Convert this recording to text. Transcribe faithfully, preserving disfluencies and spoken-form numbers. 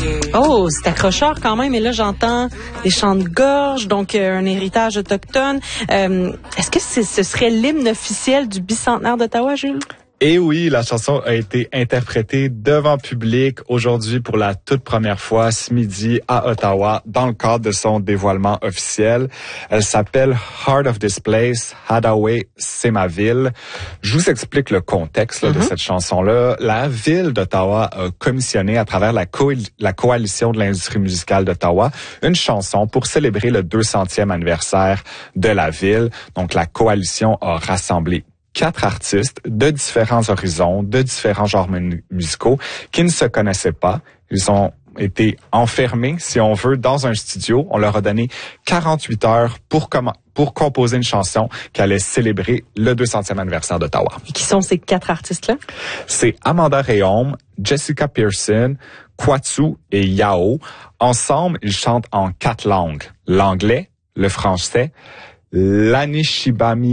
Oh, c'est accrocheur quand même. Et là, j'entends des chants de gorge, donc euh, un héritage autochtone. Euh, est-ce que c'est, ce serait l'hymne officiel du bicentenaire d'Ottawa, Jules? Et oui, la chanson a été interprétée devant public aujourd'hui pour la toute première fois ce midi à Ottawa dans le cadre de son dévoilement officiel. Elle s'appelle Heart of This Place, Hadaway, c'est ma ville. Je vous explique le contexte là, mm-hmm. de cette chanson-là. La ville d'Ottawa a commissionné à travers la, co- la coalition de l'industrie musicale d'Ottawa une chanson pour célébrer le deux centième anniversaire de la ville. Donc la coalition a rassemblé quatre artistes de différents horizons, de différents genres musicaux qui ne se connaissaient pas. Ils ont été enfermés, si on veut, dans un studio. On leur a donné quarante-huit heures pour com- pour composer une chanson qui allait célébrer le deux centième anniversaire d'Ottawa. Et qui sont ces quatre artistes-là? C'est Amanda Rhéaume, Jessica Pearson, Kwatsu et Yao. Ensemble, ils chantent en quatre langues. L'anglais, le français, l'Anishibami